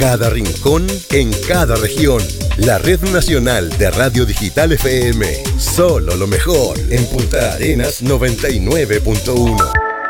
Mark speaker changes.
Speaker 1: cada rincón, en cada región. La Red Nacional de Radio Digital FM. Solo lo mejor en Punta Arenas 99.1.